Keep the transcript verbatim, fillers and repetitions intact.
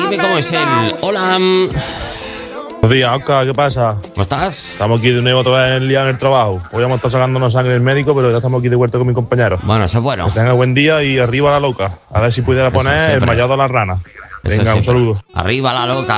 dime cómo es el... Hola. Buenos días, Oscar, ¿qué pasa? ¿Cómo estás? Estamos aquí de nuevo otra vez en el día en el trabajo. Hoy hemos estado sacándonos sangre del médico, pero ya estamos aquí de vuelta con mi compañero. Bueno, eso es bueno. Que tenga buen día y arriba la loca. A ver si pudiera poner el mallado a la rana. Venga, un saludo. Arriba la loca.